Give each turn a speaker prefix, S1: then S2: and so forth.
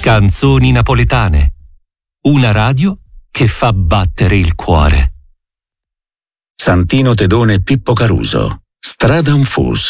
S1: Canzoni napoletane. Una radio che fa battere il cuore.
S2: Santino Tedone e Pippo Caruso. Stradam Fus.